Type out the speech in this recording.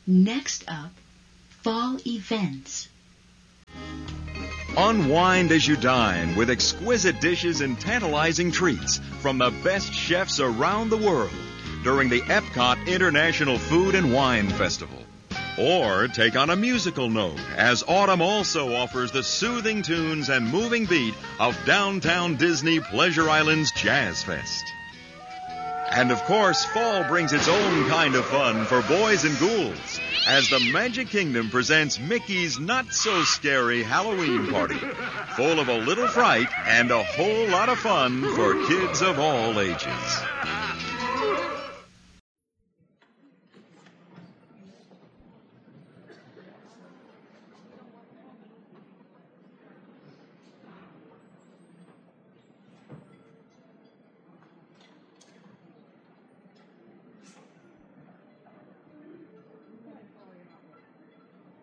Next up, fall events. Unwind as you dine with exquisite dishes and tantalizing treats from the best chefs around the world during the Epcot International Food and Wine Festival. Or take on a musical note, as autumn also offers the soothing tunes and moving beat of Downtown Disney Pleasure Island's Jazz Fest. And of course, fall brings its own kind of fun for boys and ghouls, as the Magic Kingdom presents Mickey's Not-So-Scary Halloween Party, full of a little fright and a whole lot of fun for kids of all ages.